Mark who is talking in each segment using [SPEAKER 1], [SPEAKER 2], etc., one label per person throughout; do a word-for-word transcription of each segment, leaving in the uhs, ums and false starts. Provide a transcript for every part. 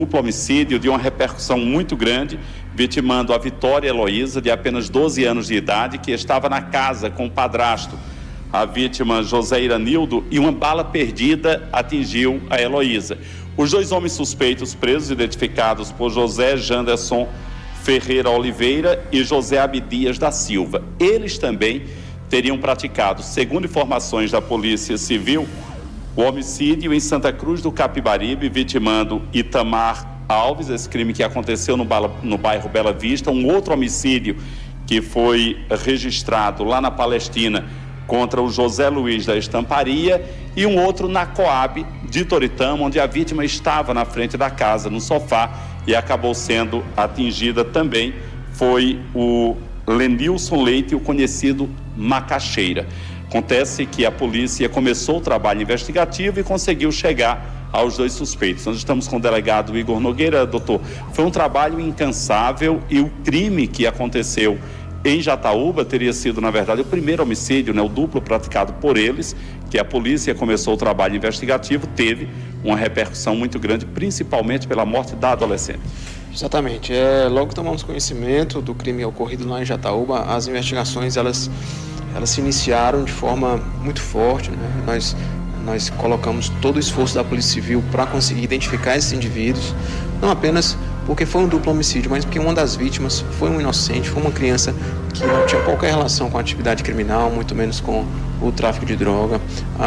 [SPEAKER 1] Duplo homicídio de uma repercussão muito grande, vitimando a Vitória Heloísa, de apenas doze anos de idade, que estava na casa com o padrasto, a vítima José Iranildo, e uma bala perdida atingiu a Heloísa. Os dois homens suspeitos presos, identificados por José Janderson Ferreira Oliveira e José Abdias da Silva. Eles também teriam praticado, segundo informações da Polícia Civil, o homicídio em Santa Cruz do Capibaribe, vitimando Itamar Alves, esse crime que aconteceu no, no bairro Bela Vista, um outro homicídio que foi registrado lá na Palestina contra o José Luiz da Estamparia e um outro na Coab de Toritama, onde a vítima estava na frente da casa, no sofá, e acabou sendo atingida também, foi o Lenilson Leite, o conhecido Macaxeira. Acontece que a polícia começou o trabalho investigativo e conseguiu chegar aos dois suspeitos. Nós estamos com o delegado Igor Nogueira. Doutor, foi um trabalho incansável e o crime que aconteceu em Jataúba teria sido, na verdade, o primeiro homicídio, né, o duplo praticado por eles, que a polícia começou o trabalho investigativo, teve uma repercussão muito grande, principalmente pela morte da adolescente.
[SPEAKER 2] Exatamente. É, logo que tomamos conhecimento do crime ocorrido lá em Jataúba, as investigações, elas, elas se iniciaram de forma muito forte, né? Nós, nós colocamos todo o esforço da Polícia Civil para conseguir identificar esses indivíduos, não apenas porque foi um duplo homicídio, mas porque uma das vítimas foi um inocente, foi uma criança que não tinha qualquer relação com a atividade criminal, muito menos com o tráfico de droga.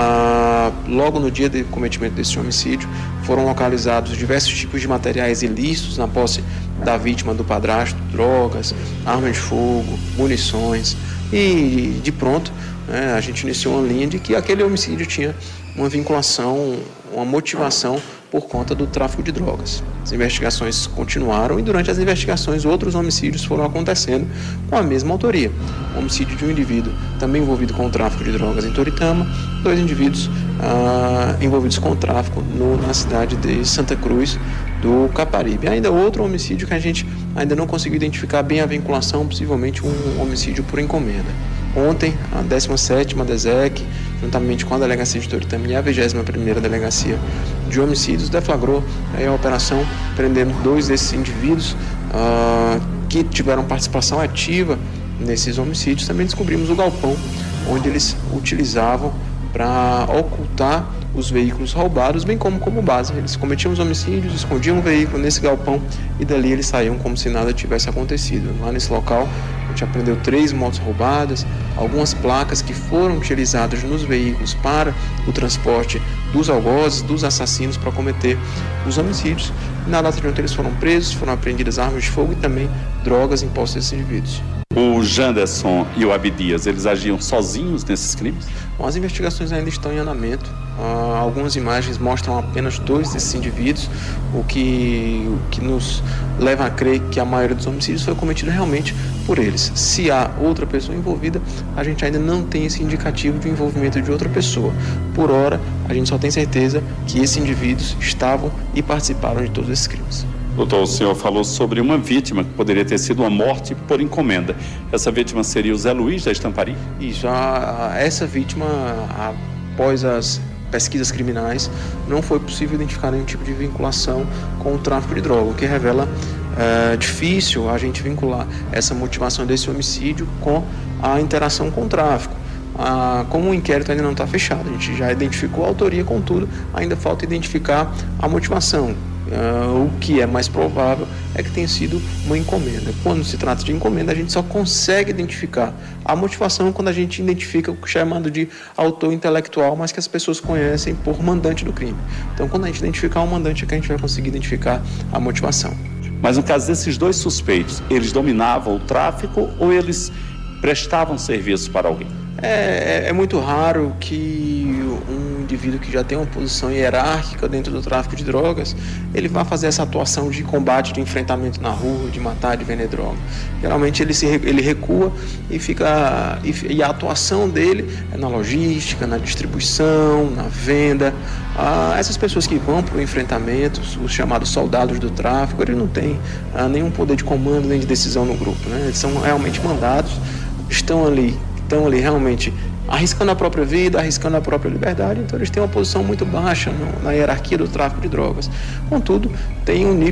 [SPEAKER 2] Ah, logo no dia do cometimento desse homicídio, foram localizados diversos tipos de materiais ilícitos na posse da vítima, do padrasto, drogas, armas de fogo, munições, e de pronto, né, a gente iniciou uma linha de que aquele homicídio tinha uma vinculação, uma motivação por conta do tráfico de drogas. As investigações continuaram e durante as investigações outros homicídios foram acontecendo com a mesma autoria. O homicídio de um indivíduo também envolvido com o tráfico de drogas em Toritama, dois indivíduos ah, envolvidos com o tráfico no, na cidade de Santa Cruz do Caparibe. Ainda outro homicídio que a gente ainda não conseguiu identificar bem a vinculação, possivelmente um homicídio por encomenda. Ontem, a décima sétima DESEC, juntamente com a Delegacia de Toritama e a vigésima primeira Delegacia de Homicídios, deflagrou aí a operação prendendo dois desses indivíduos uh, que tiveram participação ativa nesses homicídios. Também descobrimos o galpão onde eles utilizavam para ocultar os veículos roubados, bem como como base. Eles cometiam os homicídios, escondiam o veículo nesse galpão e dali eles saíam como se nada tivesse acontecido. Lá nesse local, a gente apreendeu três motos roubadas, algumas placas que foram utilizadas nos veículos para o transporte dos algozes, dos assassinos para cometer os homicídios. E na data de ontem eles foram presos, foram apreendidas armas de fogo e também drogas em posse desses indivíduos.
[SPEAKER 1] O Janderson e o Abdias, eles agiam sozinhos nesses crimes?
[SPEAKER 2] Bom, as investigações ainda estão em andamento. Uh, algumas imagens mostram apenas dois desses indivíduos, o que, o que nos leva a crer que a maioria dos homicídios foi cometida realmente por eles. Se há outra pessoa envolvida, a gente ainda não tem esse indicativo de envolvimento de outra pessoa. Por hora, a gente só tem certeza que esses indivíduos estavam e participaram de todos esses crimes.
[SPEAKER 1] Doutor, o senhor falou sobre uma vítima que poderia ter sido uma morte por encomenda. Essa vítima seria o Zé Luiz da Estamparia?
[SPEAKER 2] Isso, a, a, essa vítima, após as pesquisas criminais, não foi possível identificar nenhum tipo de vinculação com o tráfico de droga, o que revela é, difícil a gente vincular essa motivação desse homicídio com a interação com o tráfico. Ah, como o inquérito ainda não está fechado, a gente já identificou a autoria, contudo, ainda falta identificar a motivação. Uh, o que é mais provável é que tenha sido uma encomenda. Quando se trata de encomenda, a gente só consegue identificar a motivação quando a gente identifica o que é chamado de autor intelectual, mas que as pessoas conhecem por mandante do crime. Então, quando a gente identificar o mandante, é que a gente vai conseguir identificar a motivação.
[SPEAKER 1] Mas no caso desses dois suspeitos, eles dominavam o tráfico ou eles prestavam serviço para alguém?
[SPEAKER 2] É, é muito raro que um indivíduo que já tem uma posição hierárquica dentro do tráfico de drogas, ele vá fazer essa atuação de combate, de enfrentamento na rua, de matar, de vender droga. Geralmente ele, se, ele recua e, fica, e, e a atuação dele é na logística, na distribuição, na venda. Ah, essas pessoas que vão para o enfrentamento, os chamados soldados do tráfico, eles não têm ah, nenhum poder de comando nem de decisão no grupo, né? Eles são realmente mandados, estão ali estão ali realmente arriscando a própria vida, arriscando a própria liberdade, então eles têm uma posição muito baixa no, na hierarquia do tráfico de drogas. Contudo, tem um nível